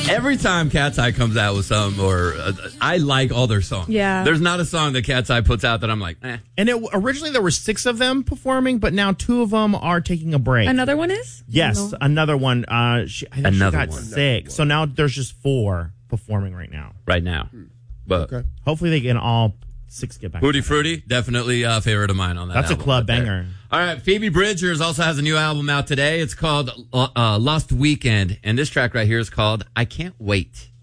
Every time Cat's Eye comes out with some, I like all their songs. Yeah. There's not a song that Cat's Eye puts out that I'm like, eh. And originally there were 6 of them performing, but now 2 of them are taking a break. Another one is? Yes, another one. I think she got 6. So now there's just 4 performing right now. Right now. But hopefully they can all 6 get back. Hootie Fruity, definitely a favorite of mine on that That's album a club right banger. All right, Phoebe Bridgers also has a new album out today. It's called Lost Weekend, and this track right here is called I Can't Wait.